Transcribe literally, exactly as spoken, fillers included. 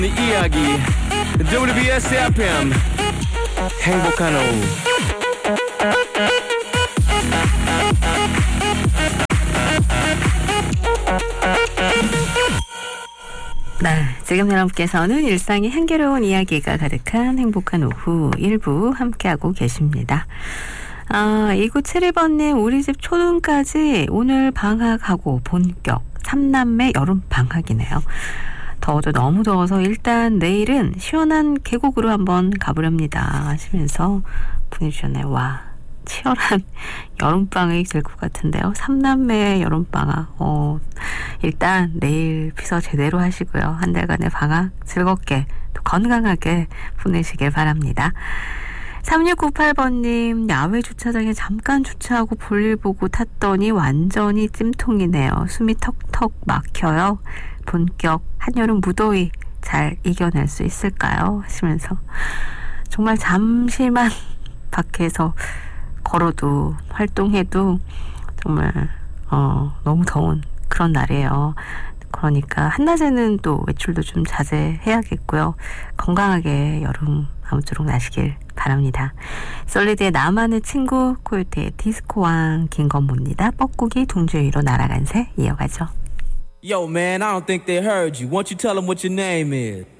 이야기 더블유비에스 에프엠 행복한 오후. 네, 지금 여러분께서는 일상의 향기로운 이야기가 가득한 행복한 오후 일부 함께하고 계십니다. 아, 이구칠일 번님, 우리 집 초등까지 오늘 방학하고 본격 삼남매 여름 방학이네요. 더워도 너무 더워서 일단 내일은 시원한 계곡으로 한번 가보렵니다 하시면서 보내주셨네요. 와, 치열한 여름방학이 될 것 같은데요. 삼남매의 여름방학. 어, 일단 내일 피서 제대로 하시고요. 한 달간의 방학 즐겁게 또 건강하게 보내시길 바랍니다. 삼육구팔 번님, 야외 주차장에 잠깐 주차하고 볼일 보고 탔더니 완전히 찜통이네요. 숨이 턱턱 막혀요. 본격 한여름 무더위 잘 이겨낼 수 있을까요? 하시면서 정말 잠시만 밖에서 걸어도 활동해도 정말 어, 너무 더운 그런 날이에요. 그러니까 한낮에는 또 외출도 좀 자제해야겠고요. 건강하게 여름 아무쪼록 나시길 바랍니다. 솔리드의 나만의 친구, 코요태의 디스코왕, 김건모입니다. 뻐꾸기 둥지 위로 날아간 새 이어가죠. Yo, man, I don't think they heard you. Won't you tell them what your name is?